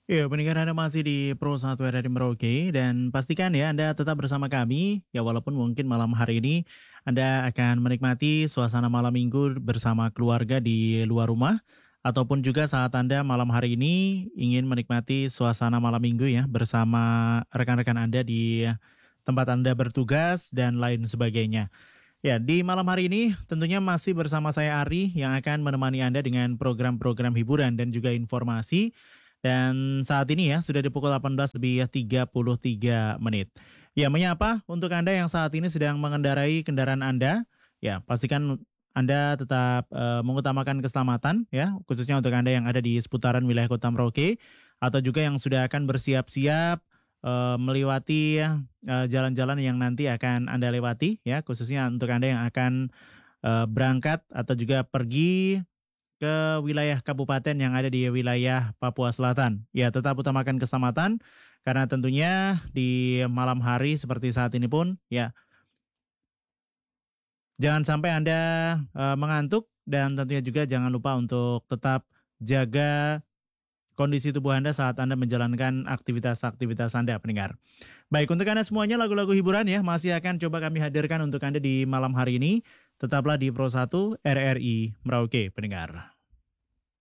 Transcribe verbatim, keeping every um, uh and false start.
Iya, pendengar Anda masih di Pro satu R R I Merauke dan pastikan ya Anda tetap bersama kami ya walaupun mungkin malam hari ini Anda akan menikmati suasana malam minggu bersama keluarga di luar rumah ataupun juga saat Anda malam hari ini ingin menikmati suasana malam minggu ya bersama rekan-rekan Anda di tempat Anda bertugas dan lain sebagainya. Ya, di malam hari ini tentunya masih bersama saya Ari yang akan menemani Anda dengan program-program hiburan dan juga informasi. Dan saat ini ya sudah di pukul delapan belas lebih tiga puluh tiga menit. Ya, menyapa untuk Anda yang saat ini sedang mengendarai kendaraan Anda. Ya, pastikan Anda tetap eh, mengutamakan keselamatan ya, khususnya untuk Anda yang ada di seputaran wilayah Kota Merauke atau juga yang sudah akan bersiap-siap eh, melewati eh, jalan-jalan yang nanti akan Anda lewati ya, khususnya untuk Anda yang akan eh, berangkat atau juga pergi ke wilayah kabupaten yang ada di wilayah Papua Selatan. Ya, tetap utamakan keselamatan karena tentunya di malam hari seperti saat ini pun ya jangan sampai Anda eh, mengantuk dan tentunya juga jangan lupa untuk tetap jaga kondisi tubuh Anda saat Anda menjalankan aktivitas-aktivitas Anda, pendengar. Baik, untuk Anda semuanya lagu-lagu hiburan ya masih akan coba kami hadirkan untuk Anda di malam hari ini. Tetaplah di Pro satu R R I Merauke, pendengar.